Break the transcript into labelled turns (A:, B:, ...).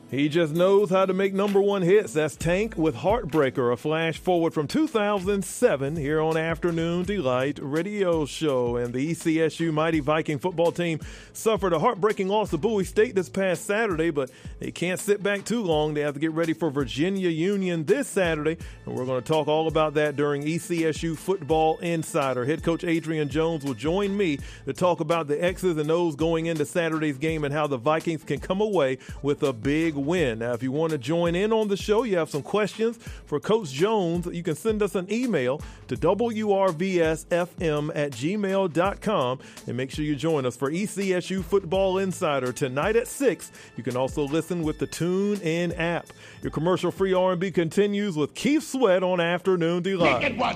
A: He just knows how to make number one hits. That's Tank with Heartbreaker, a flash forward from 2007 here on Afternoon Delight Radio Show. And the ECSU Mighty Viking football team suffered a heartbreaking loss to Bowie State this past Saturday, but they can't sit back too long. They have to get ready for Virginia Union this Saturday, and we're going to talk all about that during ECSU Football Insider. Head coach Adrian Jones will join me to talk about the X's and O's going into Saturday's game and how the Vikings can come away with a big win. Now, if you want to join in on the show, you have some questions for Coach Jones, you can send us an email to wrvsfm@gmail.com and make sure you join us for ECSU Football Insider tonight at 6. You can also listen with the TuneIn app. Your commercial-free R&B continues with Keith Sweat on Afternoon Delight.
B: Make it 1,